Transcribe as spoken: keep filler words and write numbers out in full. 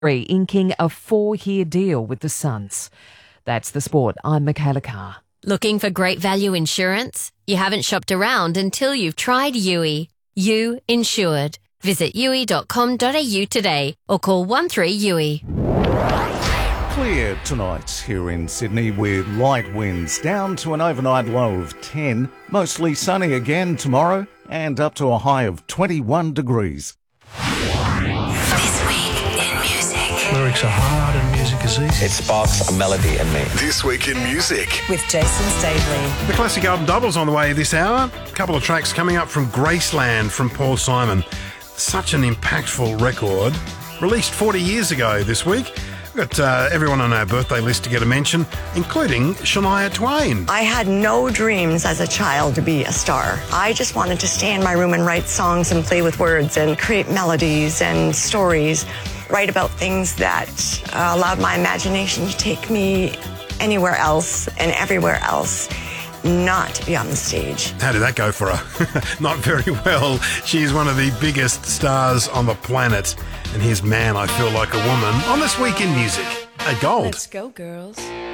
inking a four-year deal with the Suns. That's the sport. I'm Michaela Carr. Looking for great value insurance? You haven't shopped around until you've tried U I. You Insured. Visit U I dot com dot A U today or call one three U I. Clear tonight here in Sydney with light winds down to an overnight low of ten. Mostly sunny again tomorrow and up to a high of twenty-one degrees. This week in music. Lyrics are hard and music is easy. It sparks a melody in me. This week in music. With Jason Staveley. The classic album doubles on the way this hour. A couple of tracks coming up from Graceland from Paul Simon. Such an impactful record. Released forty years ago this week. We've got uh, everyone on our birthday list to get a mention, including Shania Twain. I had no dreams as a child to be a star. I just wanted to stay in my room and write songs and play with words and create melodies and stories, write about things that uh, allowed my imagination to take me anywhere else and everywhere else, not to be on the stage. How did that go for her? Not very well. She's one of the biggest stars on the planet. And here's Man, I Feel Like a Woman on This Week in Music at Gold. Let's go, girls.